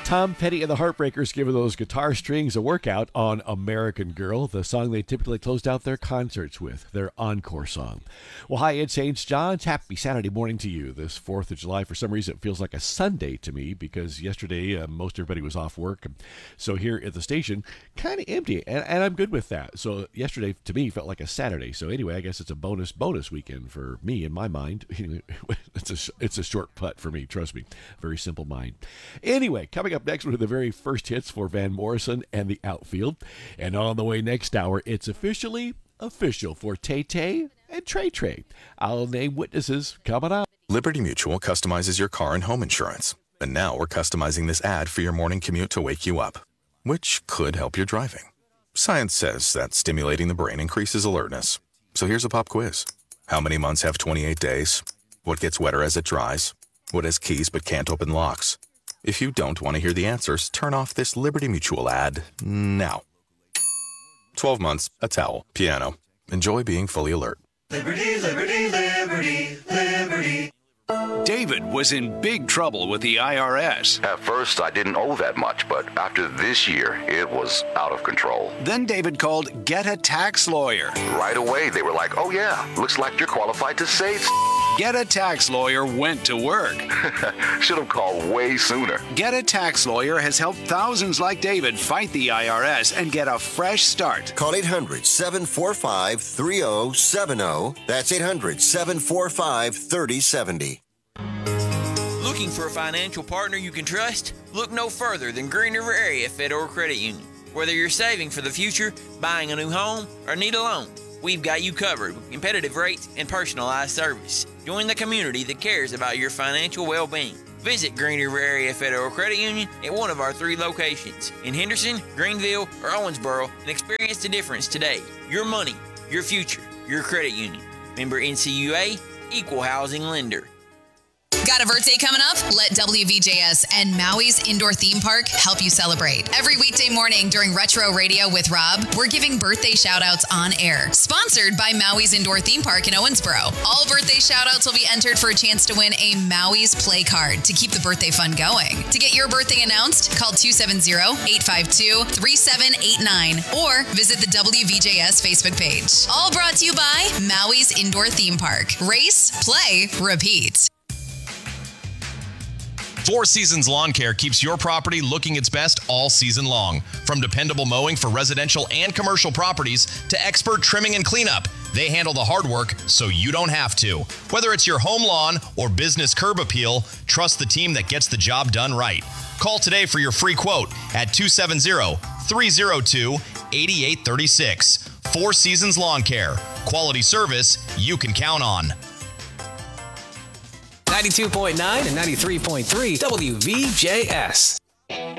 Tom Petty and the Heartbreakers giving those guitar strings a workout on American Girl, the song they typically closed out their concerts with, their encore song. Well, hi, it's St. John's. Happy Saturday morning to you. This 4th of July, for some reason, it feels like a Sunday to me because yesterday most everybody was off work. So here at the station, kind of empty, and I'm good with that. So yesterday, to me, felt like a Saturday. So anyway, I guess it's a bonus weekend for me in my mind. It's a short putt for me, trust me. Very simple mind. Anyway, coming up next, one of the very first hits for Van Morrison and the Outfield. And on the way next hour, it's officially official for Tay-Tay and Trey-Trey. I'll name witnesses coming up. Liberty Mutual customizes your car and home insurance. And now we're customizing this ad for your morning commute to wake you up, which could help your driving. Science says that stimulating the brain increases alertness. So here's a pop quiz. How many months have 28 days? What gets wetter as it dries? What has keys but can't open locks? If you don't want to hear the answers, turn off this Liberty Mutual ad now. 12 months, a towel, piano. Enjoy being fully alert. Liberty, liberty, liberty, liberty. David was in big trouble with the IRS. At first, I didn't owe that much, but after this year, it was out of control. Then David called Get a Tax Lawyer. Right away, they were like, oh yeah, looks like you're qualified to save. Get a Tax Lawyer went to work. Should have called way sooner. Get a Tax Lawyer has helped thousands like David fight the IRS and get a fresh start. Call 800-745-3070. That's 800-745-3070. Looking for a financial partner you can trust? Look no further than Green River Area Federal Credit Union. Whether you're saving for the future, buying a new home, or need a loan, we've got you covered with competitive rates and personalized service. Join the community that cares about your financial well-being. Visit Green River Area Federal Credit Union at one of our 3 locations in Henderson, Greenville, or Owensboro and experience the difference today. Your money, your future, your credit union. Member NCUA, Equal Housing Lender. Got a birthday coming up? Let WVJS and Maui's Indoor Theme Park help you celebrate. Every weekday morning during Retro Radio with Rob, we're giving birthday shout-outs on air. Sponsored by Maui's Indoor Theme Park in Owensboro. All birthday shout-outs will be entered for a chance to win a Maui's Play Card to keep the birthday fun going. To get your birthday announced, call 270-852-3789 or visit the WVJS Facebook page. All brought to you by Maui's Indoor Theme Park. Race, play, repeat. Four Seasons Lawn Care keeps your property looking its best all season long. From dependable mowing for residential and commercial properties to expert trimming and cleanup, they handle the hard work so you don't have to. Whether it's your home lawn or business curb appeal, trust the team that gets the job done right. Call today for your free quote at 270-302-8836. Four Seasons Lawn Care. Quality service you can count on. 92.9 and 93.3 WVJS.